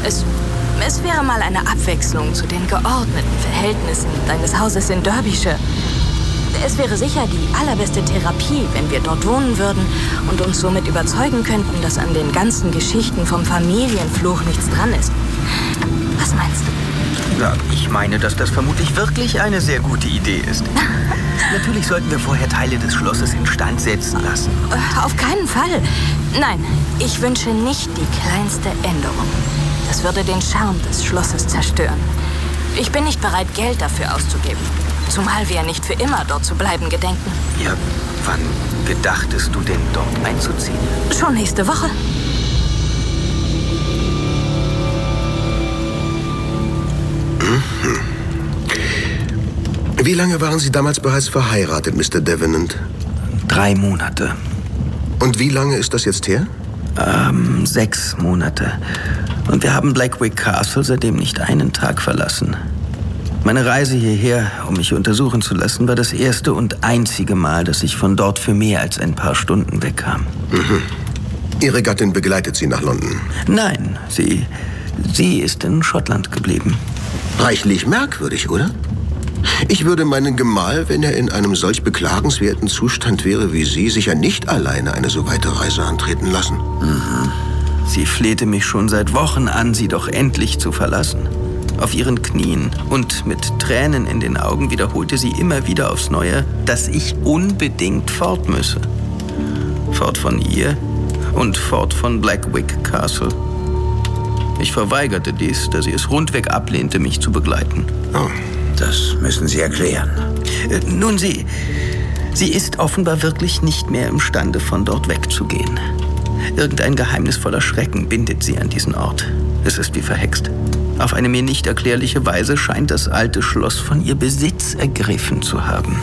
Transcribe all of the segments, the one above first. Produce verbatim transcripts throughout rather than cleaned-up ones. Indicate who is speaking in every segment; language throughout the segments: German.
Speaker 1: Es, es wäre mal eine Abwechslung zu den geordneten Verhältnissen deines Hauses in Derbyshire. Es wäre sicher die allerbeste Therapie, wenn wir dort wohnen würden und uns somit überzeugen könnten, dass an den ganzen Geschichten vom Familienfluch nichts dran ist. Was meinst du?
Speaker 2: Ja, ich meine, dass das vermutlich wirklich eine sehr gute Idee ist. Natürlich sollten wir vorher Teile des Schlosses instand setzen lassen.
Speaker 1: Auf keinen Fall. Nein, ich wünsche nicht die kleinste Änderung. Das würde den Charme des Schlosses zerstören. Ich bin nicht bereit, Geld dafür auszugeben. Zumal wir nicht für immer dort zu bleiben gedenken.
Speaker 2: Ja, wann gedachtest du denn, dort einzuziehen?
Speaker 1: Schon nächste Woche.
Speaker 3: Mhm. Wie lange waren Sie damals bereits verheiratet, Mister Davenant?
Speaker 2: Drei Monate.
Speaker 3: Und wie lange ist das jetzt her?
Speaker 2: Ähm, sechs Monate. Und wir haben Blackwick Castle seitdem nicht einen Tag verlassen. Meine Reise hierher, um mich untersuchen zu lassen, war das erste und einzige Mal, dass ich von dort für mehr als ein paar Stunden wegkam.
Speaker 3: Mhm. Ihre Gattin begleitet Sie nach London?
Speaker 2: Nein, sie, sie ist in Schottland geblieben.
Speaker 3: Reichlich merkwürdig, oder? Ich würde meinen Gemahl, wenn er in einem solch beklagenswerten Zustand wäre wie Sie, sicher nicht alleine eine so weite Reise antreten lassen.
Speaker 2: Mhm. Sie flehte mich schon seit Wochen an, sie doch endlich zu verlassen. Auf ihren Knien und mit Tränen in den Augen wiederholte sie immer wieder aufs Neue, dass ich unbedingt fort müsse. Fort von ihr und fort von Blackwick Castle. Ich verweigerte dies, da sie es rundweg ablehnte, mich zu begleiten.
Speaker 3: Oh.
Speaker 4: Das müssen Sie erklären.
Speaker 2: Äh, nun, sie, sie ist offenbar wirklich nicht mehr imstande, von dort wegzugehen. Irgendein geheimnisvoller Schrecken bindet sie an diesen Ort. Es ist wie verhext. Auf eine mir nicht erklärliche Weise scheint das alte Schloss von ihr Besitz ergriffen zu haben.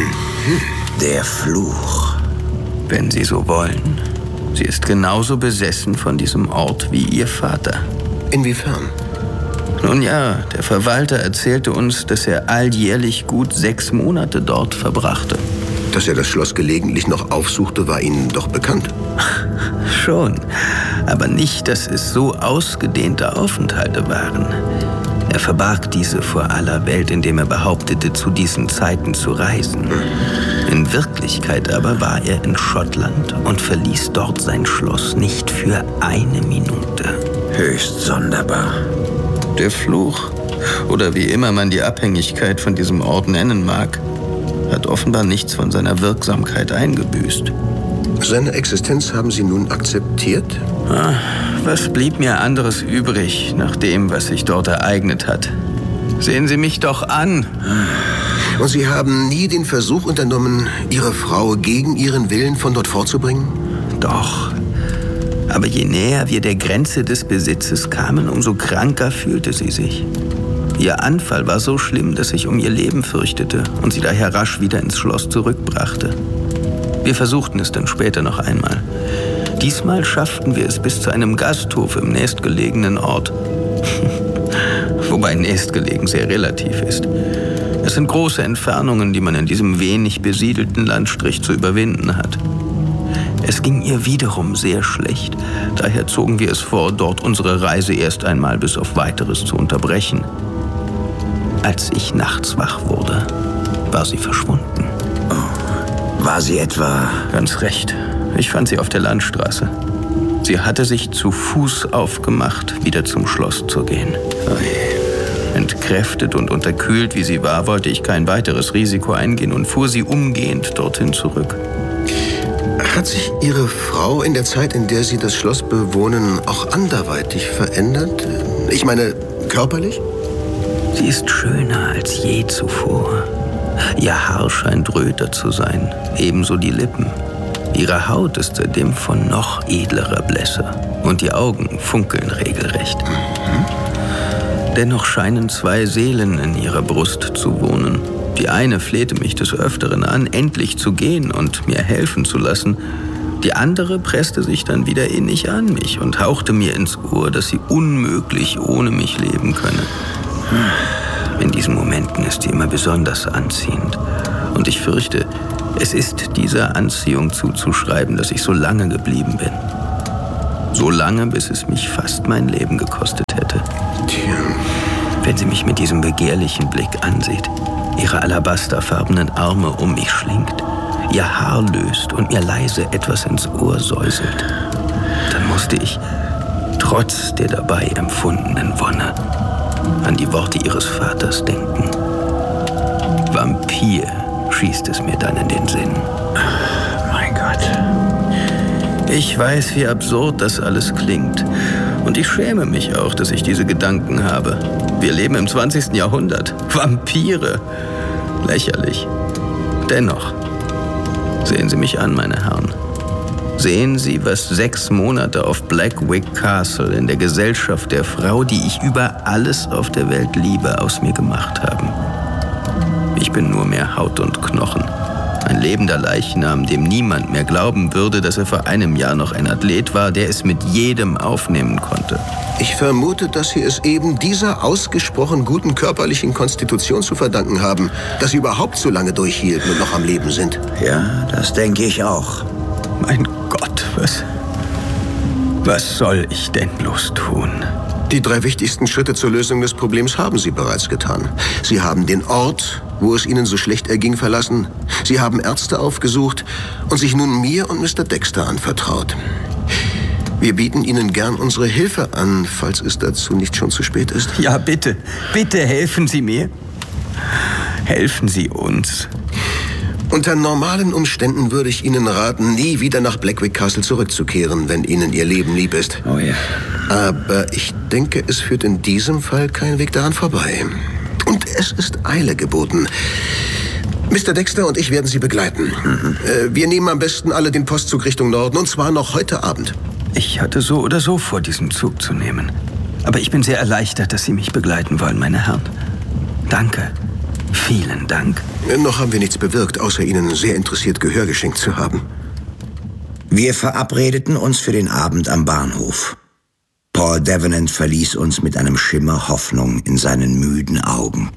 Speaker 4: Der Fluch.
Speaker 2: Wenn Sie so wollen. Sie ist genauso besessen von diesem Ort wie ihr Vater.
Speaker 3: Inwiefern?
Speaker 2: Nun ja, der Verwalter erzählte uns, dass er alljährlich gut sechs Monate dort verbrachte.
Speaker 3: Dass er das Schloss gelegentlich noch aufsuchte, war Ihnen doch bekannt.
Speaker 2: Schon, aber nicht, dass es so ausgedehnte Aufenthalte waren. Er verbarg diese vor aller Welt, indem er behauptete, zu diesen Zeiten zu reisen. In Wirklichkeit aber war er in Schottland und verließ dort sein Schloss nicht für eine Minute.
Speaker 4: Höchst sonderbar.
Speaker 2: Der Fluch, oder wie immer man die Abhängigkeit von diesem Ort nennen mag, hat offenbar nichts von seiner Wirksamkeit eingebüßt.
Speaker 3: Seine Existenz haben Sie nun akzeptiert?
Speaker 2: Ah, was blieb mir anderes übrig, nach dem, was sich dort ereignet hat? Sehen Sie mich doch an.
Speaker 3: Und Sie haben nie den Versuch unternommen, Ihre Frau gegen ihren Willen von dort fortzubringen?
Speaker 2: Doch. Aber je näher wir der Grenze des Besitzes kamen, umso kranker fühlte sie sich. Ihr Anfall war so schlimm, dass ich um ihr Leben fürchtete und sie daher rasch wieder ins Schloss zurückbrachte. Wir versuchten es dann später noch einmal. Diesmal schafften wir es bis zu einem Gasthof im nächstgelegenen Ort. Wobei nächstgelegen sehr relativ ist. Es sind große Entfernungen, die man in diesem wenig besiedelten Landstrich zu überwinden hat. Es ging ihr wiederum sehr schlecht. Daher zogen wir es vor, dort unsere Reise erst einmal bis auf Weiteres zu unterbrechen. Als ich nachts wach wurde, war sie verschwunden.
Speaker 4: Oh. War sie etwa...
Speaker 2: Ganz recht. Ich fand sie auf der Landstraße. Sie hatte sich zu Fuß aufgemacht, wieder zum Schloss zu gehen. Oh. Entkräftet und unterkühlt, wie sie war, wollte ich kein weiteres Risiko eingehen und fuhr sie umgehend dorthin zurück.
Speaker 3: Hat sich Ihre Frau in der Zeit, in der Sie das Schloss bewohnen, auch anderweitig verändert? Ich meine, körperlich?
Speaker 2: Sie ist schöner als je zuvor. Ihr Haar scheint röter zu sein, ebenso die Lippen. Ihre Haut ist seitdem von noch edlerer Blässe und die Augen funkeln regelrecht. Mhm. Dennoch scheinen zwei Seelen in ihrer Brust zu wohnen. Die eine flehte mich des Öfteren an, endlich zu gehen und mir helfen zu lassen. Die andere presste sich dann wieder innig an mich und hauchte mir ins Ohr, dass sie unmöglich ohne mich leben könne. In diesen Momenten ist sie immer besonders anziehend. Und ich fürchte, es ist dieser Anziehung zuzuschreiben, dass ich so lange geblieben bin. So lange, bis es mich fast mein Leben gekostet hätte. Wenn sie mich mit diesem begehrlichen Blick ansieht, ihre alabasterfarbenen Arme um mich schlingt, ihr Haar löst und mir leise etwas ins Ohr säuselt, dann musste ich, trotz der dabei empfundenen Wonne, an die Worte ihres Vaters denken. Vampir, schießt es mir dann in den Sinn.
Speaker 4: Mein Gott.
Speaker 2: Ich weiß, wie absurd das alles klingt. Und ich schäme mich auch, dass ich diese Gedanken habe. Wir leben im zwanzigsten Jahrhundert. Vampire. Lächerlich. Dennoch. Sehen Sie mich an, meine Herren. Sehen Sie, was sechs Monate auf Blackwick Castle in der Gesellschaft der Frau, die ich über alles auf der Welt liebe, aus mir gemacht haben. Ich bin nur mehr Haut und Knochen. Ein lebender Leichnam, dem niemand mehr glauben würde, dass er vor einem Jahr noch ein Athlet war, der es mit jedem aufnehmen konnte.
Speaker 3: Ich vermute, dass Sie es eben dieser ausgesprochen guten körperlichen Konstitution zu verdanken haben, dass Sie überhaupt so lange durchhielten und noch am Leben sind.
Speaker 4: Ja, das denke ich auch.
Speaker 2: Mein Gott, was... Was soll ich denn bloß tun?
Speaker 3: Die drei wichtigsten Schritte zur Lösung des Problems haben Sie bereits getan. Sie haben den Ort, wo es Ihnen so schlecht erging, verlassen. Sie haben Ärzte aufgesucht und sich nun mir und Mister Dexter anvertraut. Wir bieten Ihnen gern unsere Hilfe an, falls es dazu nicht schon zu spät ist.
Speaker 2: Ja, bitte, bitte helfen Sie mir. Helfen Sie uns.
Speaker 3: Unter normalen Umständen würde ich Ihnen raten, nie wieder nach Blackwick Castle zurückzukehren, wenn Ihnen Ihr Leben lieb ist.
Speaker 4: Oh ja.
Speaker 3: Aber ich denke, es führt in diesem Fall kein Weg daran vorbei. Und es ist Eile geboten. Mister Dexter und ich werden Sie begleiten. Mhm. Wir nehmen am besten alle den Postzug Richtung Norden, und zwar noch heute Abend.
Speaker 2: Ich hatte so oder so vor, diesen Zug zu nehmen. Aber ich bin sehr erleichtert, dass Sie mich begleiten wollen, meine Herren. Danke. Vielen Dank.
Speaker 3: Noch haben wir nichts bewirkt, außer Ihnen sehr interessiert Gehör geschenkt zu haben.
Speaker 4: Wir verabredeten uns für den Abend am Bahnhof. Paul Davenant verließ uns mit einem Schimmer Hoffnung in seinen müden Augen.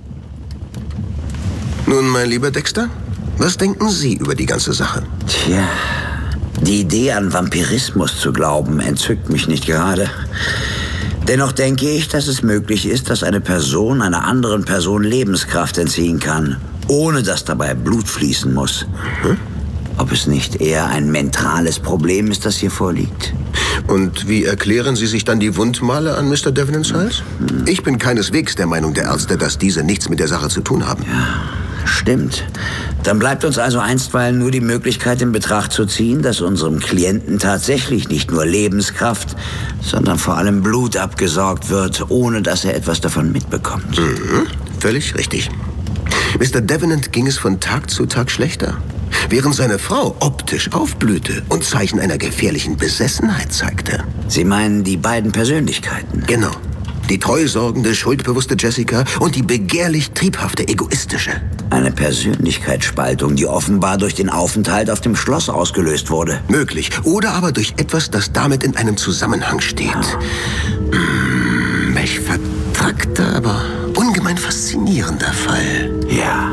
Speaker 3: Nun, mein lieber Dexter, was denken Sie über die ganze Sache?
Speaker 4: Tja, die Idee an Vampirismus zu glauben, entzückt mich nicht gerade. Dennoch denke ich, dass es möglich ist, dass eine Person einer anderen Person Lebenskraft entziehen kann, ohne dass dabei Blut fließen muss. Mhm. Ob es nicht eher ein mentales Problem ist, das hier vorliegt?
Speaker 3: Und wie erklären Sie sich dann die Wundmale an Mister Davenants Hals? Mhm. Ich bin keineswegs der Meinung der Ärzte, dass diese nichts mit der Sache zu tun haben.
Speaker 4: Ja, stimmt. Dann bleibt uns also einstweilen nur die Möglichkeit in Betracht zu ziehen, dass unserem Klienten tatsächlich nicht nur Lebenskraft, sondern vor allem Blut abgesaugt wird, ohne dass er etwas davon mitbekommt.
Speaker 3: Mhm, völlig richtig. Mister Davenant ging es von Tag zu Tag schlechter, während seine Frau optisch aufblühte und Zeichen einer gefährlichen Besessenheit zeigte.
Speaker 4: Sie meinen die beiden Persönlichkeiten?
Speaker 3: Genau. Die treusorgende, schuldbewusste Jessica und die begehrlich triebhafte, egoistische.
Speaker 4: Eine Persönlichkeitsspaltung, die offenbar durch den Aufenthalt auf dem Schloss ausgelöst wurde.
Speaker 3: Möglich. Oder aber durch etwas, das damit in einem Zusammenhang steht. Oh. Hm, welch vertrackter, aber ungemein faszinierender Fall.
Speaker 4: Ja.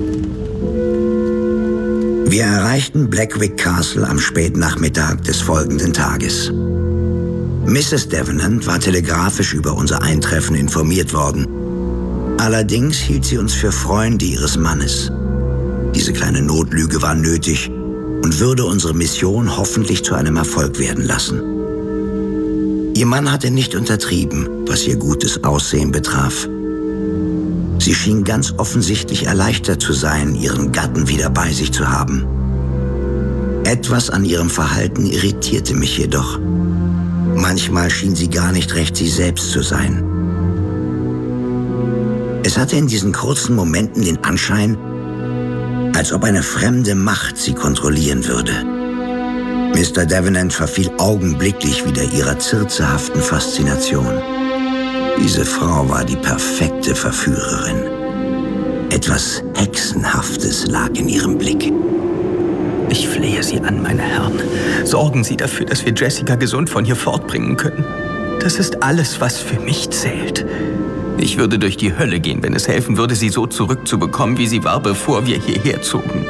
Speaker 4: Wir erreichten Blackwick Castle am Spätnachmittag des folgenden Tages. Misses Davenant war telegrafisch über unser Eintreffen informiert worden. Allerdings hielt sie uns für Freunde ihres Mannes. Diese kleine Notlüge war nötig und würde unsere Mission hoffentlich zu einem Erfolg werden lassen. Ihr Mann hatte nicht untertrieben, was ihr gutes Aussehen betraf. Sie schien ganz offensichtlich erleichtert zu sein, ihren Gatten wieder bei sich zu haben. Etwas an ihrem Verhalten irritierte mich jedoch. Manchmal schien sie gar nicht recht sie selbst zu sein. Es hatte in diesen kurzen Momenten den Anschein, als ob eine fremde Macht sie kontrollieren würde. Mister Davenant verfiel augenblicklich wieder ihrer zirzehaften Faszination. Diese Frau war die perfekte Verführerin. Etwas Hexenhaftes lag in ihrem Blick.
Speaker 2: Ich flehe Sie an, meine Herren. Sorgen Sie dafür, dass wir Jessica gesund von hier fortbringen können. Das ist alles, was für mich zählt. Ich würde durch die Hölle gehen, wenn es helfen würde, sie so zurückzubekommen, wie sie war, bevor wir hierher zogen.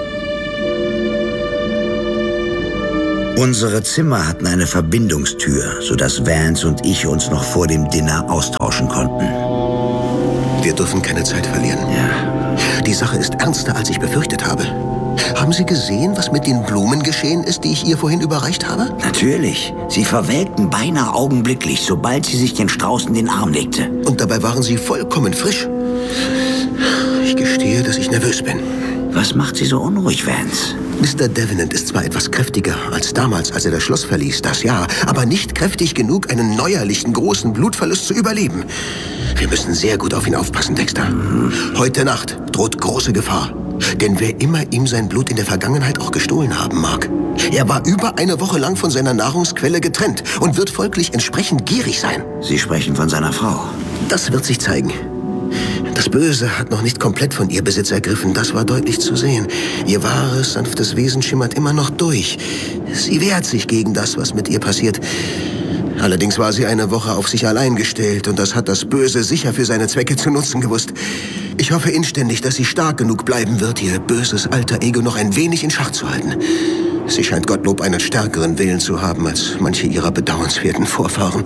Speaker 4: Unsere Zimmer hatten eine Verbindungstür, sodass Vance und ich uns noch vor dem Dinner austauschen konnten.
Speaker 3: Wir dürfen keine Zeit verlieren.
Speaker 4: Ja.
Speaker 3: Die Sache ist ernster, als ich befürchtet habe. Haben Sie gesehen, was mit den Blumen geschehen ist, die ich ihr vorhin überreicht habe?
Speaker 4: Natürlich. Sie verwelkten beinahe augenblicklich, sobald sie sich den Strauß in den Arm legte.
Speaker 3: Und dabei waren sie vollkommen frisch. Ich gestehe, dass ich nervös bin.
Speaker 4: Was macht Sie so unruhig, Vance?
Speaker 3: Mister Davenant ist zwar etwas kräftiger als damals, als er das Schloss verließ, das ja, aber nicht kräftig genug, einen neuerlichen großen Blutverlust zu überleben. Wir müssen sehr gut auf ihn aufpassen, Dexter. Mhm. Heute Nacht droht große Gefahr. Denn wer immer ihm sein Blut in der Vergangenheit auch gestohlen haben mag, er war über eine Woche lang von seiner Nahrungsquelle getrennt und wird folglich entsprechend gierig sein.
Speaker 4: Sie sprechen von seiner Frau.
Speaker 3: Das wird sich zeigen. Das Böse hat noch nicht komplett von ihr Besitz ergriffen, das war deutlich zu sehen. Ihr wahres, sanftes Wesen schimmert immer noch durch. Sie wehrt sich gegen das, was mit ihr passiert. Allerdings war sie eine Woche auf sich allein gestellt und das hat das Böse sicher für seine Zwecke zu nutzen gewusst. Ich hoffe inständig, dass sie stark genug bleiben wird, ihr böses alter Ego noch ein wenig in Schach zu halten. Sie scheint Gottlob einen stärkeren Willen zu haben als manche ihrer bedauernswerten Vorfahren.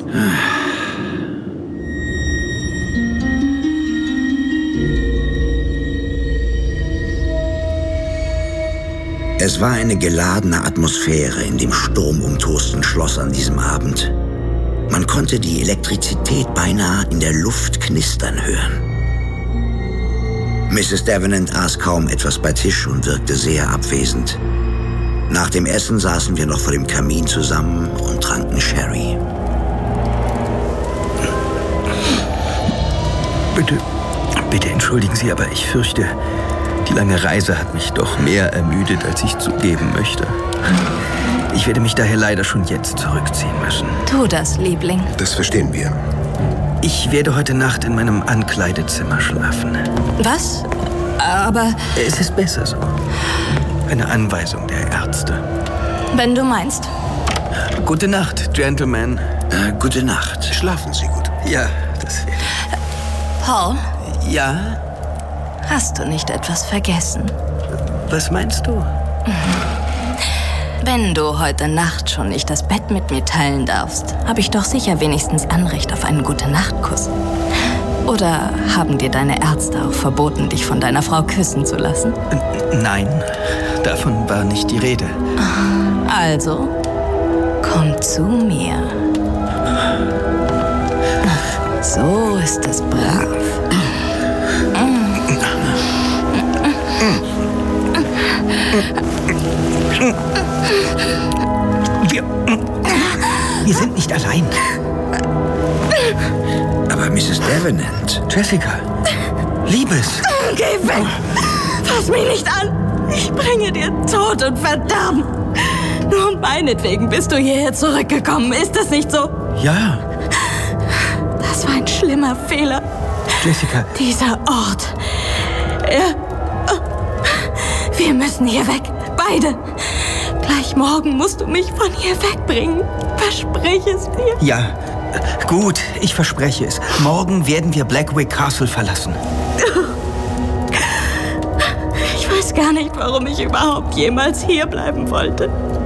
Speaker 4: Es war eine geladene Atmosphäre in dem sturmumtosten Schloss an diesem Abend. Man konnte die Elektrizität beinahe in der Luft knistern hören. Misses Davenant aß kaum etwas bei Tisch und wirkte sehr abwesend. Nach dem Essen saßen wir noch vor dem Kamin zusammen und tranken Sherry.
Speaker 2: Bitte, bitte entschuldigen Sie, aber ich fürchte, die lange Reise hat mich doch mehr ermüdet, als ich zugeben möchte. Ich werde mich daher leider schon jetzt zurückziehen müssen.
Speaker 1: Tu das, Liebling.
Speaker 3: Das verstehen wir.
Speaker 2: Ich werde heute Nacht in meinem Ankleidezimmer schlafen.
Speaker 1: Was? Aber...
Speaker 2: Es ist besser so. Eine Anweisung der Ärzte.
Speaker 1: Wenn du meinst.
Speaker 2: Gute Nacht, Gentlemen.
Speaker 4: Äh, gute Nacht.
Speaker 3: Schlafen Sie gut.
Speaker 2: Ja, das werde
Speaker 1: ich. Paul?
Speaker 2: Ja?
Speaker 1: Hast du nicht etwas vergessen?
Speaker 2: Was meinst du?
Speaker 1: Wenn du heute Nacht schon nicht das Bett mit mir teilen darfst, habe ich doch sicher wenigstens Anrecht auf einen Gute-Nacht-Kuss. Oder haben dir deine Ärzte auch verboten, dich von deiner Frau küssen zu lassen?
Speaker 2: Nein, davon war nicht die Rede.
Speaker 1: Also, komm zu mir. So ist es brav.
Speaker 2: Wir, wir sind nicht allein.
Speaker 4: Aber Misses Davenant...
Speaker 2: Jessica, Liebes.
Speaker 1: Geh weg! Fass mich nicht an! Ich bringe dir Tod und Verderben. Nur um meinetwegen bist du hierher zurückgekommen. Ist das nicht so?
Speaker 2: Ja.
Speaker 1: Das war ein schlimmer Fehler.
Speaker 2: Jessica.
Speaker 1: Dieser Ort. Er... Wir müssen hier weg. Beide. Gleich morgen musst du mich von hier wegbringen. Versprich es dir.
Speaker 2: Ja, gut, ich verspreche es. Morgen werden wir Blackwick Castle verlassen.
Speaker 1: Ich weiß gar nicht, warum ich überhaupt jemals hier bleiben wollte.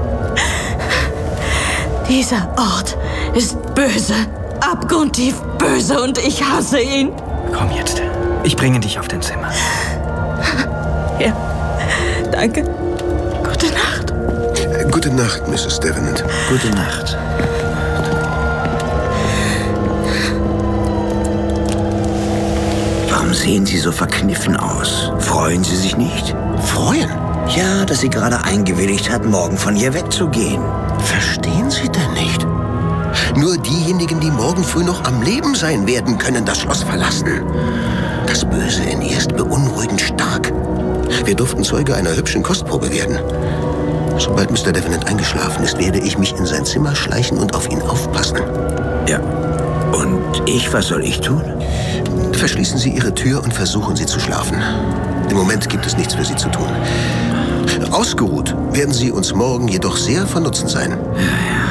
Speaker 1: Dieser Ort ist böse. Abgrundtief böse und ich hasse ihn.
Speaker 2: Komm jetzt. Ich bringe dich auf dein Zimmer.
Speaker 1: Ja, danke. Gute Nacht.
Speaker 3: Äh, gute Nacht, Misses Davenant.
Speaker 4: Gute Nacht. Warum sehen Sie so verkniffen aus? Freuen Sie sich nicht?
Speaker 3: Freuen?
Speaker 4: Ja, dass sie gerade eingewilligt hat, morgen von hier wegzugehen.
Speaker 3: Verstehen Sie denn nicht? Nur diejenigen, die morgen früh noch am Leben sein werden, können das Schloss verlassen. Das Böse in ihr ist beunruhigend stark. Wir durften Zeuge einer hübschen Kostprobe werden. Sobald Mister Davenant eingeschlafen ist, werde ich mich in sein Zimmer schleichen und auf ihn aufpassen.
Speaker 4: Ja. Und ich, was soll ich tun?
Speaker 3: Verschließen Sie Ihre Tür und versuchen Sie zu schlafen. Im Moment gibt es nichts für Sie zu tun. Ausgeruht werden Sie uns morgen jedoch sehr von Nutzen sein.
Speaker 4: Ja, ja.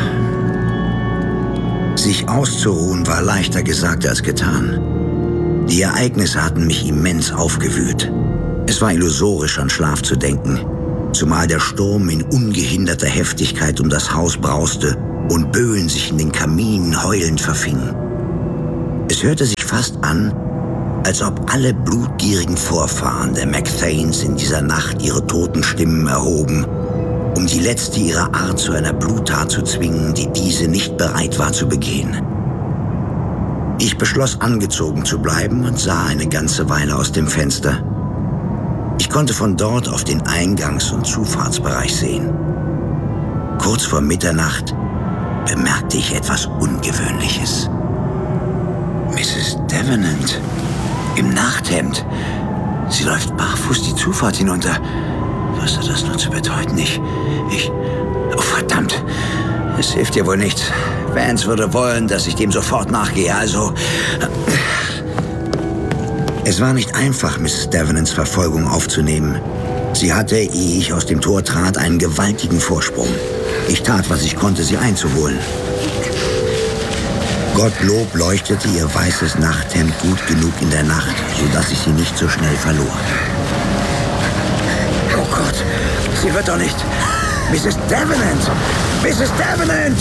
Speaker 4: Sich auszuruhen war leichter gesagt als getan. Die Ereignisse hatten mich immens aufgewühlt. Es war illusorisch, an Schlaf zu denken, zumal der Sturm in ungehinderter Heftigkeit um das Haus brauste und Böen sich in den Kaminen heulend verfingen. Es hörte sich fast an, Als ob alle blutgierigen Vorfahren der McThanes in dieser Nacht ihre toten Stimmen erhoben, um die letzte ihrer Art zu einer Bluttat zu zwingen, die diese nicht bereit war zu begehen. Ich beschloss, angezogen zu bleiben und sah eine ganze Weile aus dem Fenster. Ich konnte von dort auf den Eingangs- und Zufahrtsbereich sehen. Kurz vor Mitternacht bemerkte ich etwas Ungewöhnliches. Misses Davenant im Nachthemd. Sie läuft barfuß die Zufahrt hinunter. Was hat das nur zu bedeuten? Ich... ich... Oh, verdammt. Es hilft ja wohl nichts. Vance würde wollen, dass ich dem sofort nachgehe, also... Es war nicht einfach, Misses Davenants Verfolgung aufzunehmen. Sie hatte, ehe ich aus dem Tor trat, einen gewaltigen Vorsprung. Ich tat, was ich konnte, sie einzuholen. Gottlob leuchtete ihr weißes Nachthemd gut genug in der Nacht, sodass ich sie nicht so schnell verlor. Oh Gott, sie wird doch nicht... Misses Davenant! Misses Davenant!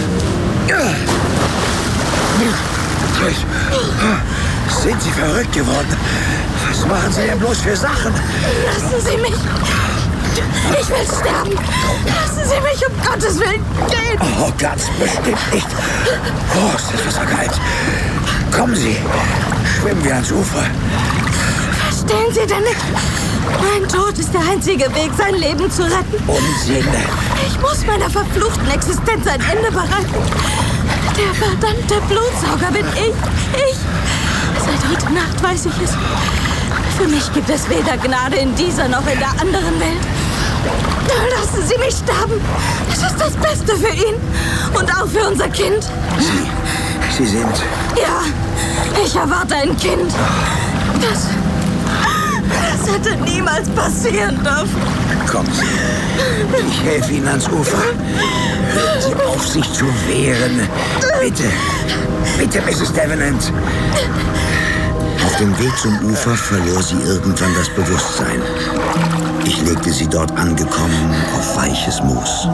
Speaker 4: Sind Sie verrückt geworden? Was machen Sie denn bloß für Sachen?
Speaker 1: Lassen Sie mich! Ich will sterben! Lassen Sie mich um Gottes Willen gehen!
Speaker 4: Oh, ganz bestimmt nicht. Oh, ist das Wasser kalt. Kommen Sie, schwimmen wir ans Ufer.
Speaker 1: Verstehen Sie denn nicht? Mein Tod ist der einzige Weg, sein Leben zu retten.
Speaker 4: Unsinn.
Speaker 1: Ich muss meiner verfluchten Existenz ein Ende bereiten. Der verdammte Blutsauger bin ich. Ich. Seit heute Nacht weiß ich es. Für mich gibt es weder Gnade in dieser noch in der anderen Welt. Lassen Sie mich sterben. Es ist das Beste für ihn. Und auch für unser Kind.
Speaker 4: Sie, Sie sind...
Speaker 1: Ja, ich erwarte ein Kind. Das... Das hätte niemals passieren dürfen.
Speaker 4: Kommen Sie. Ich helfe Ihnen ans Ufer. Hören Sie auf, sich zu wehren. Bitte. Bitte, Misses Davenant. Auf dem Weg zum Ufer verlor sie irgendwann das Bewusstsein. Ich legte sie dort angekommen auf weiches Moos.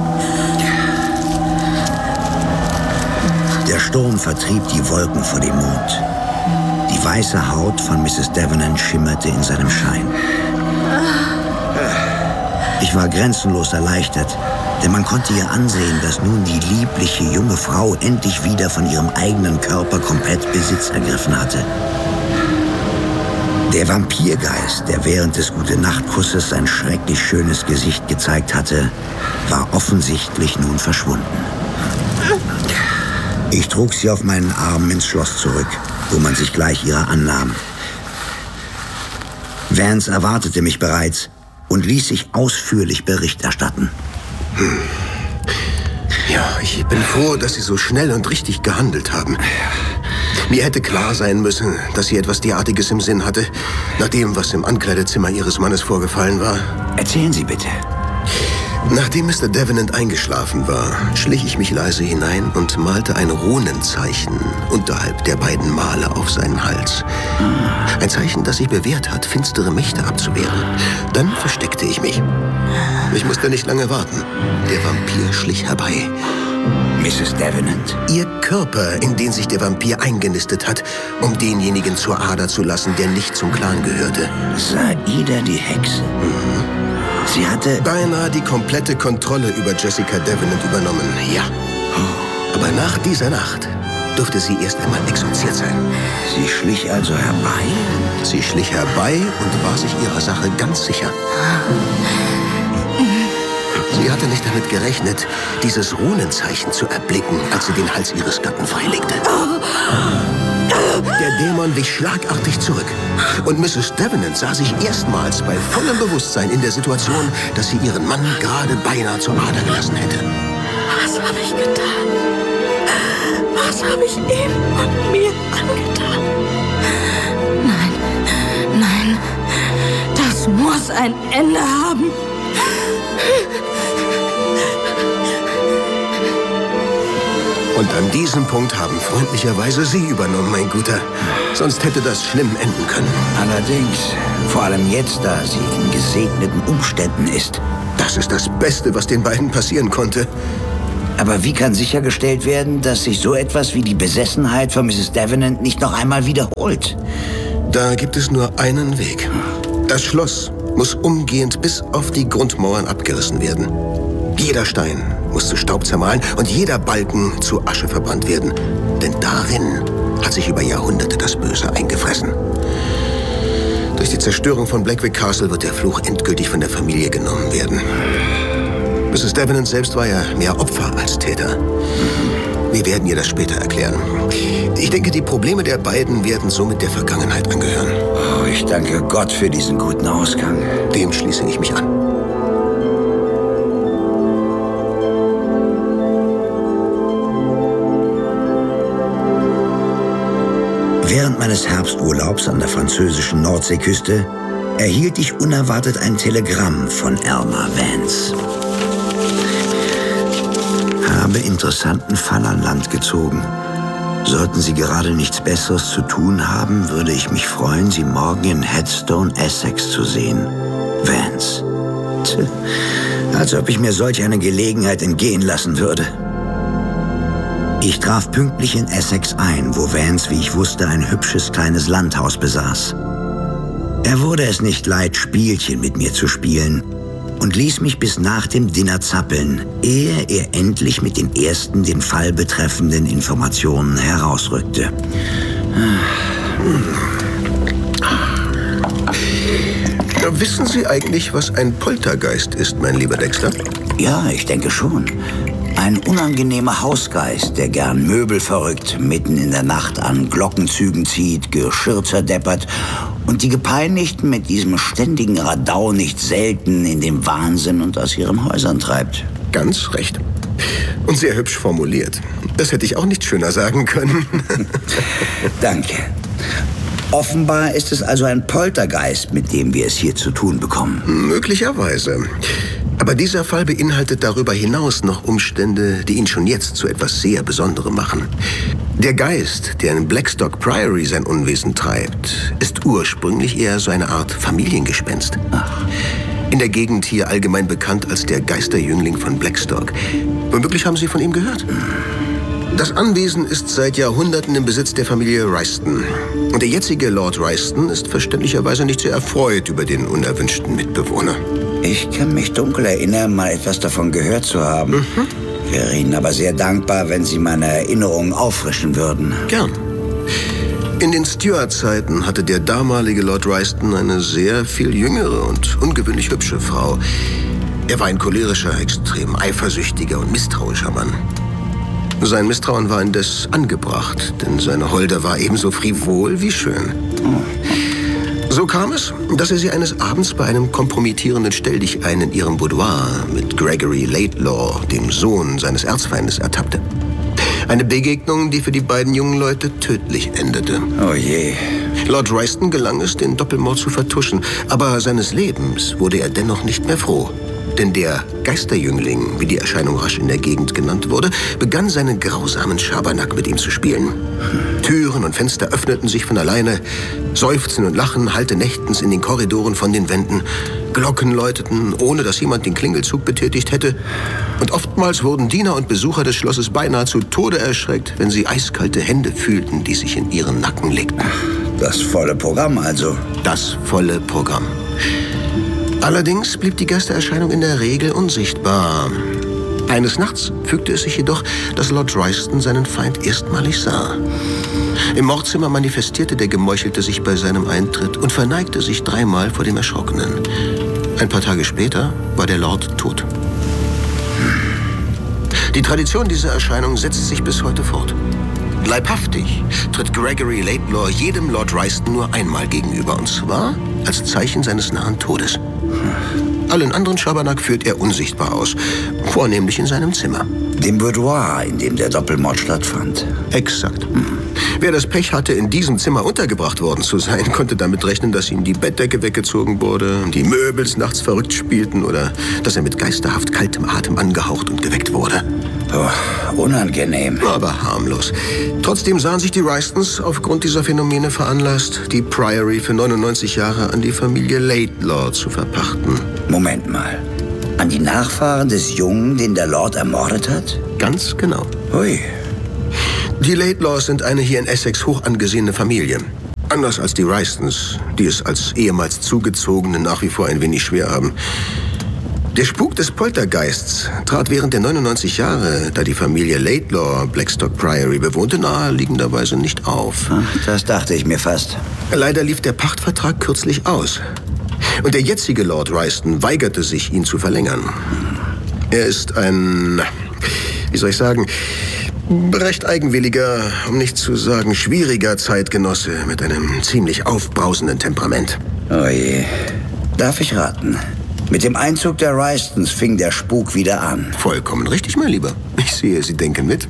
Speaker 4: Der Sturm vertrieb die Wolken vor dem Mond. Die weiße Haut von Misses Davenant schimmerte in seinem Schein. Ich war grenzenlos erleichtert, denn man konnte ihr ansehen, dass nun die liebliche junge Frau endlich wieder von ihrem eigenen Körper komplett Besitz ergriffen hatte. Der Vampirgeist, der während des Gute-Nacht-Kusses sein schrecklich schönes Gesicht gezeigt hatte, war offensichtlich nun verschwunden. Ich trug sie auf meinen Armen ins Schloss zurück, wo man sich gleich ihrer annahm. Vance erwartete mich bereits und ließ sich ausführlich Bericht erstatten.
Speaker 3: Hm. Ja, ich bin froh, dass Sie so schnell und richtig gehandelt haben. Mir hätte klar sein müssen, dass sie etwas derartiges im Sinn hatte, nach dem, was im Ankleidezimmer Ihres Mannes vorgefallen war.
Speaker 4: Erzählen Sie bitte.
Speaker 3: Nachdem Mister Davenant eingeschlafen war, schlich ich mich leise hinein und malte ein Runenzeichen unterhalb der beiden Male auf seinen Hals. Ein Zeichen, das sich bewährt hat, finstere Mächte abzuwehren. Dann versteckte ich mich. Ich musste nicht lange warten. Der Vampir schlich herbei.
Speaker 4: Misses Davenant?
Speaker 3: Ihr Körper, in den sich der Vampir eingenistet hat, um denjenigen zur Ader zu lassen, der nicht zum Clan gehörte.
Speaker 4: Saida die Hexe?
Speaker 3: Mhm.
Speaker 4: Sie hatte...
Speaker 3: beinahe die komplette Kontrolle über Jessica Davenant übernommen, ja. Aber nach dieser Nacht durfte sie erst einmal exorziert sein.
Speaker 4: Sie schlich also herbei?
Speaker 3: Sie schlich herbei und war sich ihrer Sache ganz sicher. Sie hatte nicht damit gerechnet, dieses Runenzeichen zu erblicken, als sie den Hals ihres Gatten freilegte. Der Dämon wich schlagartig zurück. Und Misses Davenant sah sich erstmals bei vollem Bewusstsein in der Situation, dass sie ihren Mann gerade beinahe zur Ader gelassen hätte.
Speaker 1: Was habe ich getan? Was habe ich ihm und mir angetan? Nein, nein, das muss ein Ende haben.
Speaker 3: Und an diesem Punkt haben freundlicherweise Sie übernommen, mein Guter. Sonst hätte das schlimm enden können.
Speaker 4: Allerdings, vor allem jetzt, da sie in gesegneten Umständen ist.
Speaker 3: Das ist das Beste, was den beiden passieren konnte.
Speaker 4: Aber wie kann sichergestellt werden, dass sich so etwas wie die Besessenheit von Misses Davenant nicht noch einmal wiederholt?
Speaker 3: Da gibt es nur einen Weg. Das Schloss muss umgehend bis auf die Grundmauern abgerissen werden. Jeder Stein muss zu Staub zermahlen und jeder Balken zu Asche verbrannt werden. Denn darin hat sich über Jahrhunderte das Böse eingefressen. Durch die Zerstörung von Blackwick Castle wird der Fluch endgültig von der Familie genommen werden. Misses Davenant selbst war ja mehr Opfer als Täter. Wir werden ihr das später erklären. Ich denke, die Probleme der beiden werden somit der Vergangenheit angehören.
Speaker 4: Oh, ich danke Gott für diesen guten Ausgang.
Speaker 3: Dem schließe ich mich an.
Speaker 4: Während meines Herbsturlaubs an der französischen Nordseeküste erhielt ich unerwartet ein Telegramm von Elmer Vance. Habe interessanten Fall an Land gezogen. Sollten Sie gerade nichts Besseres zu tun haben, würde ich mich freuen, Sie morgen in Headstone, Essex zu sehen. Vance. Tch, als ob ich mir solch eine Gelegenheit entgehen lassen würde. Ich traf pünktlich in Essex ein, wo Vance, wie ich wusste, ein hübsches kleines Landhaus besaß. Er wurde es nicht leid, Spielchen mit mir zu spielen und ließ mich bis nach dem Dinner zappeln, ehe er endlich mit den ersten den Fall betreffenden Informationen herausrückte.
Speaker 3: Wissen Sie eigentlich, was ein Poltergeist ist, mein lieber Dexter?
Speaker 4: Ja, ich denke schon. Ein unangenehmer Hausgeist, der gern Möbel verrückt, mitten in der Nacht an Glockenzügen zieht, Geschirr zerdeppert und die Gepeinigten mit diesem ständigen Radau nicht selten in den Wahnsinn und aus ihren Häusern treibt.
Speaker 3: Ganz recht. Und sehr hübsch formuliert. Das hätte ich auch nicht schöner sagen können.
Speaker 4: Danke. Offenbar ist es also ein Poltergeist, mit dem wir es hier zu tun bekommen.
Speaker 3: Möglicherweise. Aber dieser Fall beinhaltet darüber hinaus noch Umstände, die ihn schon jetzt zu etwas sehr Besonderem machen. Der Geist, der in Blackstock Priory sein Unwesen treibt, ist ursprünglich eher so eine Art Familiengespenst.
Speaker 4: Ach.
Speaker 3: In der Gegend hier allgemein bekannt als der Geisterjüngling von Blackstock. Womöglich haben Sie von ihm gehört? Das Anwesen ist seit Jahrhunderten im Besitz der Familie Royston. Und der jetzige Lord Royston ist verständlicherweise nicht sehr erfreut über den unerwünschten Mitbewohner.
Speaker 4: Ich kann mich dunkel erinnern, mal etwas davon gehört zu haben. Mhm. Wäre Ihnen aber sehr dankbar, wenn Sie meine Erinnerungen auffrischen würden.
Speaker 3: Gern. In den Stuart-Zeiten hatte der damalige Lord Royston eine sehr viel jüngere und ungewöhnlich hübsche Frau. Er war ein cholerischer, extrem eifersüchtiger und misstrauischer Mann. Sein Misstrauen war indes angebracht, denn seine Holde war ebenso frivol wie schön. So kam es, dass er sie eines Abends bei einem kompromittierenden Stelldichein in ihrem Boudoir mit Gregory Laidlaw, dem Sohn seines Erzfeindes, ertappte. Eine Begegnung, die für die beiden jungen Leute tödlich endete.
Speaker 4: Oh je.
Speaker 3: Lord Royston gelang es, den Doppelmord zu vertuschen, aber seines Lebens wurde er dennoch nicht mehr froh. Denn der Geisterjüngling, wie die Erscheinung rasch in der Gegend genannt wurde, begann seinen grausamen Schabernack mit ihm zu spielen. Türen und Fenster öffneten sich von alleine, Seufzen und Lachen hallte nächtens in den Korridoren von den Wänden, Glocken läuteten, ohne dass jemand den Klingelzug betätigt hätte, und oftmals wurden Diener und Besucher des Schlosses beinahe zu Tode erschreckt, wenn sie eiskalte Hände fühlten, die sich in ihren Nacken legten.
Speaker 4: Das volle Programm also.
Speaker 3: Das volle Programm. Allerdings blieb die Geistererscheinung in der Regel unsichtbar. Eines Nachts fügte es sich jedoch, dass Lord Royston seinen Feind erstmalig sah. Im Mordzimmer manifestierte der Gemeuchelte sich bei seinem Eintritt und verneigte sich dreimal vor dem Erschrockenen. Ein paar Tage später war der Lord tot. Die Tradition dieser Erscheinung setzt sich bis heute fort. Leibhaftig tritt Gregory Laidlaw jedem Lord Royston nur einmal gegenüber, und zwar als Zeichen seines nahen Todes. Allen anderen Schabernack führt er unsichtbar aus, vornehmlich in seinem Zimmer.
Speaker 4: Dem Boudoir, in dem der Doppelmord stattfand.
Speaker 3: Exakt. Mhm. Wer das Pech hatte, in diesem Zimmer untergebracht worden zu sein, konnte damit rechnen, dass ihm die Bettdecke weggezogen wurde, die Möbel nachts verrückt spielten oder dass er mit geisterhaft kaltem Atem angehaucht und geweckt wurde.
Speaker 4: Oh, unangenehm.
Speaker 3: Aber harmlos. Trotzdem sahen sich die Roystons aufgrund dieser Phänomene veranlasst, die Priory für neunundneunzig Jahre an die Familie Laidlaw zu verpachten.
Speaker 4: Moment mal. An die Nachfahren des Jungen, den der Lord ermordet hat?
Speaker 3: Ganz genau.
Speaker 4: Hui.
Speaker 3: Die Laidlaws sind eine hier in Essex hoch angesehene Familie. Anders als die Rystons, die es als ehemals Zugezogene nach wie vor ein wenig schwer haben. Der Spuk des Poltergeists trat während der neunundneunzig Jahre, da die Familie Laidlaw Blackstock Priory bewohnte, naheliegenderweise nicht auf.
Speaker 4: Das dachte ich mir fast.
Speaker 3: Leider lief der Pachtvertrag kürzlich aus. Und der jetzige Lord Ryston weigerte sich, ihn zu verlängern. Er ist ein, wie soll ich sagen, recht eigenwilliger, um nicht zu sagen schwieriger Zeitgenosse mit einem ziemlich aufbrausenden Temperament.
Speaker 4: Oh je. Darf ich raten? Mit dem Einzug der Rystons fing der Spuk wieder an.
Speaker 3: Vollkommen richtig, mein Lieber. Ich sehe, Sie denken mit.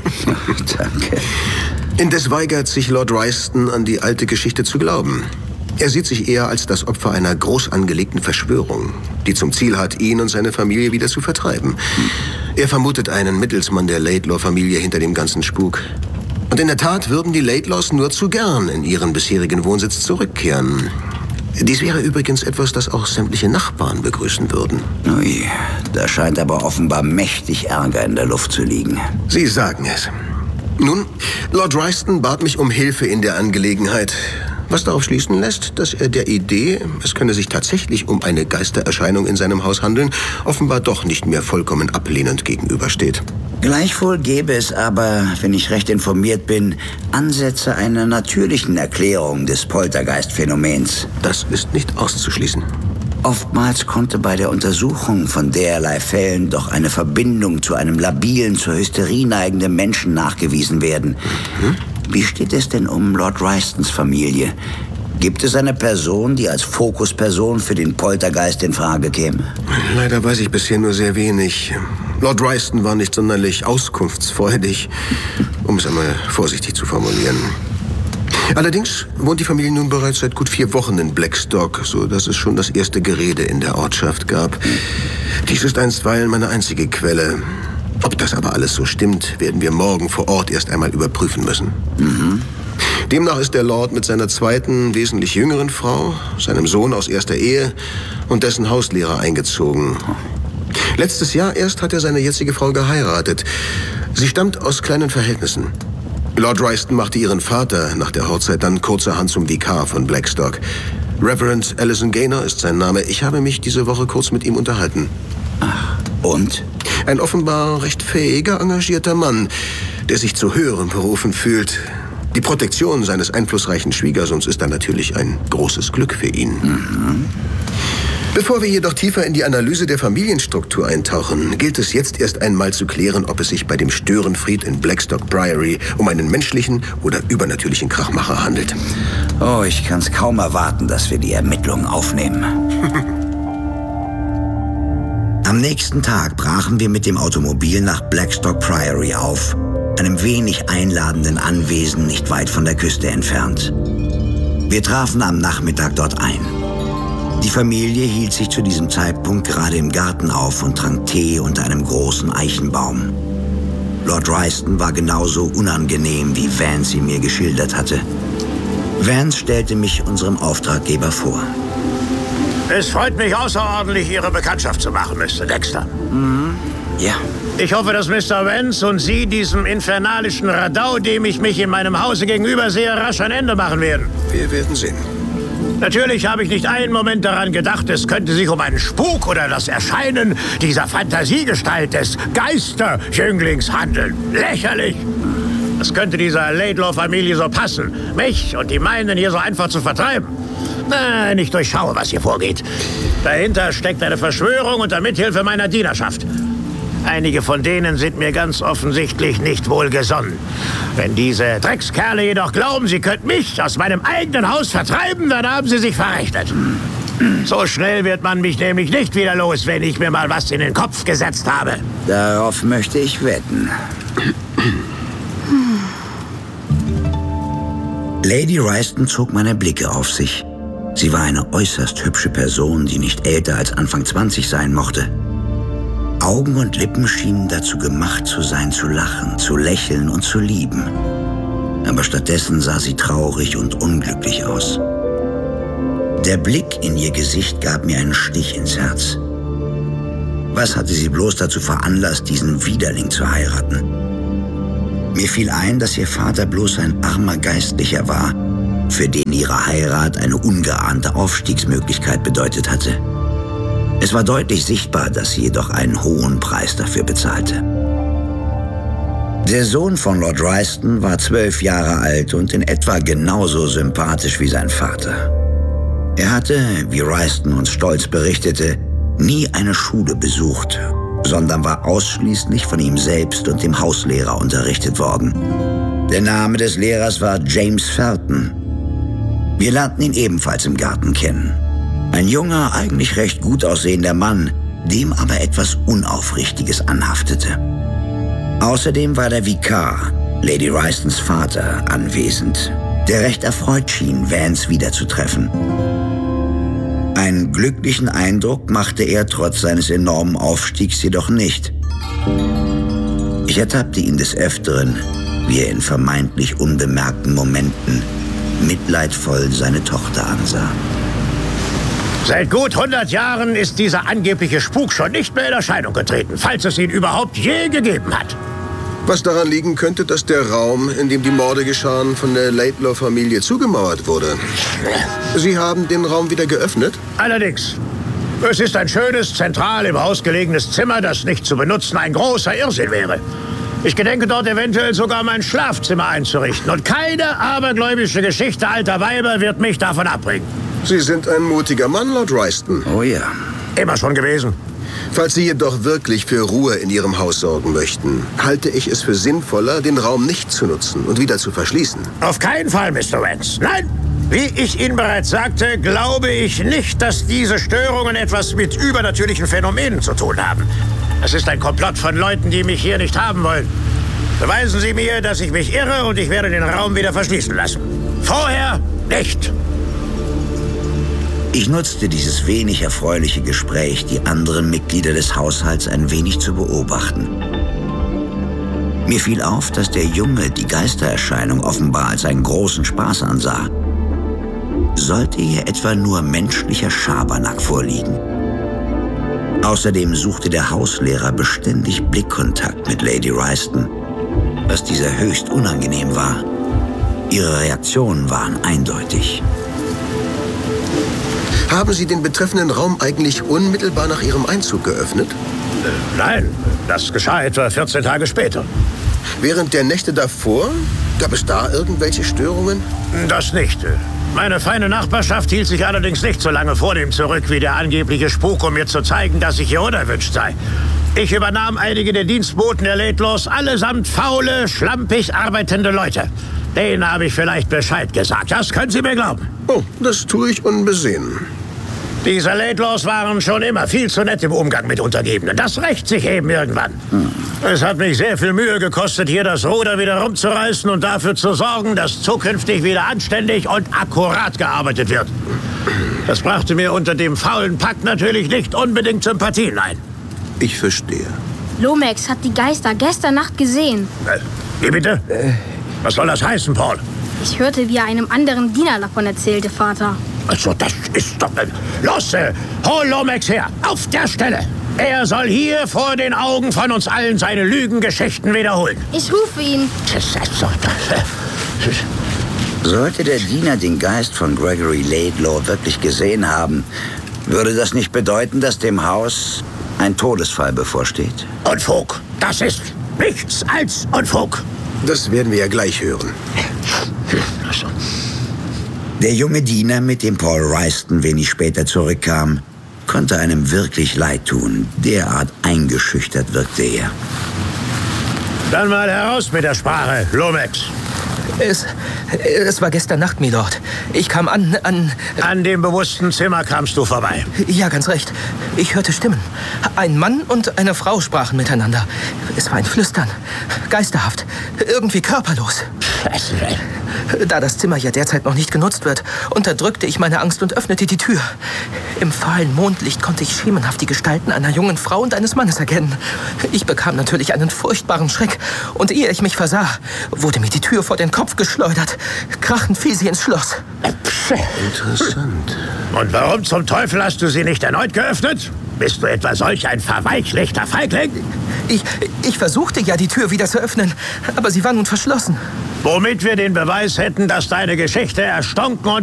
Speaker 4: Danke.
Speaker 3: Indes weigert sich Lord Ryston, an die alte Geschichte zu glauben. Er sieht sich eher als das Opfer einer groß angelegten Verschwörung, die zum Ziel hat, ihn und seine Familie wieder zu vertreiben. Er vermutet einen Mittelsmann der Laidlaw-Familie hinter dem ganzen Spuk. Und in der Tat würden die Laidlaws nur zu gern in ihren bisherigen Wohnsitz zurückkehren. Dies wäre übrigens etwas, das auch sämtliche Nachbarn begrüßen würden.
Speaker 4: Ui, da scheint aber offenbar mächtig Ärger in der Luft zu liegen.
Speaker 3: Sie sagen es. Nun, Lord Ryston bat mich um Hilfe in der Angelegenheit, was darauf schließen lässt, dass er der Idee, es könne sich tatsächlich um eine Geistererscheinung in seinem Haus handeln, offenbar doch nicht mehr vollkommen ablehnend gegenübersteht.
Speaker 4: Gleichwohl gäbe es aber, wenn ich recht informiert bin, Ansätze einer natürlichen Erklärung des Poltergeist-Phänomens.
Speaker 3: Das ist nicht auszuschließen.
Speaker 4: Oftmals konnte bei der Untersuchung von derlei Fällen doch eine Verbindung zu einem labilen, zur Hysterie neigenden Menschen nachgewiesen werden. Mhm. Wie steht es denn um Lord Rystons Familie? Gibt es eine Person, die als Fokusperson für den Poltergeist in Frage käme?
Speaker 3: Leider weiß ich bisher nur sehr wenig. Lord Ryston war nicht sonderlich auskunftsfreudig, um es einmal vorsichtig zu formulieren. Allerdings wohnt die Familie nun bereits seit gut vier Wochen in Blackstock, so dass es schon das erste Gerede in der Ortschaft gab. Dies ist einstweilen meine einzige Quelle. Ob das aber alles so stimmt, werden wir morgen vor Ort erst einmal überprüfen müssen.
Speaker 4: Mhm.
Speaker 3: Demnach ist der Lord mit seiner zweiten, wesentlich jüngeren Frau, seinem Sohn aus erster Ehe und dessen Hauslehrer eingezogen. Letztes Jahr erst hat er seine jetzige Frau geheiratet. Sie stammt aus kleinen Verhältnissen. Lord Ryston machte ihren Vater nach der Hochzeit dann kurzerhand zum Vikar von Blackstock. Reverend Allison Gaynor ist sein Name. Ich habe mich diese Woche kurz mit ihm unterhalten.
Speaker 4: Ach, und?
Speaker 3: Ein offenbar recht fähiger, engagierter Mann, der sich zu höheren Berufen fühlt. Die Protektion seines einflussreichen Schwiegersohns ist dann natürlich ein großes Glück für ihn.
Speaker 4: Mhm.
Speaker 3: Bevor wir jedoch tiefer in die Analyse der Familienstruktur eintauchen, gilt es jetzt erst einmal zu klären, ob es sich bei dem Störenfried in Blackstock Priory um einen menschlichen oder übernatürlichen Krachmacher handelt.
Speaker 4: Oh, ich kann's kaum erwarten, dass wir die Ermittlungen aufnehmen. Am nächsten Tag brachen wir mit dem Automobil nach Blackstock Priory auf, einem wenig einladenden Anwesen nicht weit von der Küste entfernt. Wir trafen am Nachmittag dort ein. Die Familie hielt sich zu diesem Zeitpunkt gerade im Garten auf und trank Tee unter einem großen Eichenbaum. Lord Ryston war genauso unangenehm, wie Vance ihn mir geschildert hatte. Vance stellte mich unserem Auftraggeber vor.
Speaker 5: Es freut mich außerordentlich, Ihre Bekanntschaft zu machen, Mister Dexter.
Speaker 4: Mhm. Ja.
Speaker 5: Ich hoffe, dass Mister Vance und Sie diesem infernalischen Radau, dem ich mich in meinem Hause gegenüber sehe, rasch ein Ende machen werden.
Speaker 3: Wir werden sehen.
Speaker 5: Natürlich habe ich nicht einen Moment daran gedacht, es könnte sich um einen Spuk oder das Erscheinen dieser Fantasiegestalt des Geisterjünglings handeln. Lächerlich! Das könnte dieser Laidlaw-Familie so passen, mich und die meinen hier so einfach zu vertreiben. Nein, ich durchschaue, was hier vorgeht. Dahinter steckt eine Verschwörung unter Mithilfe meiner Dienerschaft. Einige von denen sind mir ganz offensichtlich nicht wohlgesonnen. Wenn diese Dreckskerle jedoch glauben, sie könnten mich aus meinem eigenen Haus vertreiben, dann haben sie sich verrechnet. So schnell wird man mich nämlich nicht wieder los, wenn ich mir mal was in den Kopf gesetzt habe.
Speaker 4: Darauf möchte ich wetten. Lady Ryston zog meine Blicke auf sich. Sie war eine äußerst hübsche Person, die nicht älter als Anfang zwanzig sein mochte. Augen und Lippen schienen dazu gemacht zu sein, zu lachen, zu lächeln und zu lieben. Aber stattdessen sah sie traurig und unglücklich aus. Der Blick in ihr Gesicht gab mir einen Stich ins Herz. Was hatte sie bloß dazu veranlasst, diesen Widerling zu heiraten? Mir fiel ein, dass ihr Vater bloß ein armer Geistlicher war, für den ihre Heirat eine ungeahnte Aufstiegsmöglichkeit bedeutet hatte. Es war deutlich sichtbar, dass sie jedoch einen hohen Preis dafür bezahlte. Der Sohn von Lord Royston war zwölf Jahre alt und in etwa genauso sympathisch wie sein Vater. Er hatte, wie Royston uns stolz berichtete, nie eine Schule besucht, sondern war ausschließlich von ihm selbst und dem Hauslehrer unterrichtet worden. Der Name des Lehrers war James Felton. Wir lernten ihn ebenfalls im Garten kennen. Ein junger, eigentlich recht gut aussehender Mann, dem aber etwas Unaufrichtiges anhaftete. Außerdem war der Vikar, Lady Roystons Vater, anwesend, der recht erfreut schien, Vance wiederzutreffen. Einen glücklichen Eindruck machte er trotz seines enormen Aufstiegs jedoch nicht. Ich ertappte ihn des Öfteren, wie er in vermeintlich unbemerkten Momenten mitleidvoll seine Tochter ansah.
Speaker 5: Seit gut hundert Jahren ist dieser angebliche Spuk schon nicht mehr in Erscheinung getreten, falls es ihn überhaupt je gegeben hat.
Speaker 3: Was daran liegen könnte, dass der Raum, in dem die Morde geschahen, von der Laidlaw-Familie zugemauert wurde. Sie haben den Raum wieder geöffnet?
Speaker 5: Allerdings. Es ist ein schönes, zentral im Haus gelegenes Zimmer, das nicht zu benutzen ein großer Irrsinn wäre. Ich gedenke dort eventuell sogar mein Schlafzimmer einzurichten. Und keine abergläubische Geschichte alter Weiber wird mich davon abbringen.
Speaker 3: Sie sind ein mutiger Mann, Lord Royston.
Speaker 4: Oh ja.
Speaker 5: Immer schon gewesen.
Speaker 3: Falls Sie jedoch wirklich für Ruhe in Ihrem Haus sorgen möchten, halte ich es für sinnvoller, den Raum nicht zu nutzen und wieder zu verschließen.
Speaker 5: Auf keinen Fall, Mister Vance. Nein! Wie ich Ihnen bereits sagte, glaube ich nicht, dass diese Störungen etwas mit übernatürlichen Phänomenen zu tun haben. Es ist ein Komplott von Leuten, die mich hier nicht haben wollen. Beweisen Sie mir, dass ich mich irre und ich werde den Raum wieder verschließen lassen. Vorher nicht.
Speaker 4: Ich nutzte dieses wenig erfreuliche Gespräch, die anderen Mitglieder des Haushalts ein wenig zu beobachten. Mir fiel auf, dass der Junge die Geistererscheinung offenbar als einen großen Spaß ansah. Sollte hier etwa nur menschlicher Schabernack vorliegen? Außerdem suchte der Hauslehrer beständig Blickkontakt mit Lady Royston, was dieser höchst unangenehm war. Ihre Reaktionen waren eindeutig.
Speaker 3: Haben Sie den betreffenden Raum eigentlich unmittelbar nach Ihrem Einzug geöffnet?
Speaker 5: Äh, nein, das geschah etwa vierzehn Tage später.
Speaker 3: Während der Nächte davor? Gab es da irgendwelche Störungen?
Speaker 5: Das nicht. Meine feine Nachbarschaft hielt sich allerdings nicht so lange vor dem zurück wie der angebliche Spuk, um mir zu zeigen, dass ich hier unerwünscht sei. Ich übernahm einige der Dienstboten der Laidlaws, allesamt faule, schlampig arbeitende Leute. Denen habe ich vielleicht Bescheid gesagt. Das können Sie mir glauben.
Speaker 3: Oh, das tue ich unbesehen.
Speaker 5: Diese Laidlaws waren schon immer viel zu nett im Umgang mit Untergebenen. Das rächt sich eben irgendwann. Hm. Es hat mich sehr viel Mühe gekostet, hier das Ruder wieder rumzureißen und dafür zu sorgen, dass zukünftig wieder anständig und akkurat gearbeitet wird. Das brachte mir unter dem faulen Pakt natürlich nicht unbedingt Sympathien ein.
Speaker 3: Ich verstehe.
Speaker 6: Lomax hat die Geister gestern Nacht gesehen.
Speaker 5: Äh, wie bitte? Äh. Was soll das heißen, Paul?
Speaker 6: Ich hörte, wie er einem anderen Diener davon erzählte, Vater.
Speaker 5: Also, das ist doch... Los, äh, hol Lomax her, auf der Stelle. Er soll hier vor den Augen von uns allen seine Lügengeschichten wiederholen.
Speaker 6: Ich rufe ihn.
Speaker 4: Sollte der Diener den Geist von Gregory Laidlaw wirklich gesehen haben, würde das nicht bedeuten, dass dem Haus ein Todesfall bevorsteht?
Speaker 5: Unfug. Das ist nichts als Unfug.
Speaker 3: Das werden wir ja gleich hören.
Speaker 4: Der junge Diener, mit dem Paul Royston wenig später zurückkam, konnte einem wirklich leid tun. Derart eingeschüchtert wirkte er.
Speaker 5: Dann mal heraus mit der Sprache, Lomax.
Speaker 7: Es, es war gestern Nacht, Milord. Ich kam an, an...
Speaker 5: An dem bewussten Zimmer kamst du vorbei.
Speaker 7: Ja, ganz recht. Ich hörte Stimmen. Ein Mann und eine Frau sprachen miteinander. Es war ein Flüstern. Geisterhaft. Irgendwie körperlos. Da das Zimmer ja derzeit noch nicht genutzt wird, unterdrückte ich meine Angst und öffnete die Tür. Im fahlen Mondlicht konnte ich schemenhaft die Gestalten einer jungen Frau und eines Mannes erkennen. Ich bekam natürlich einen furchtbaren Schreck. Und ehe ich mich versah, wurde mir die Tür vor den Kopf geschleudert. Krachend fiel sie ins Schloss.
Speaker 3: Interessant.
Speaker 5: Und warum zum Teufel hast du sie nicht erneut geöffnet? Bist du etwa solch ein verweichlichter Feigling?
Speaker 7: Ich, ich versuchte ja, die Tür wieder zu öffnen, aber sie war nun verschlossen.
Speaker 5: Womit wir den Beweis hätten, dass deine Geschichte erstunken und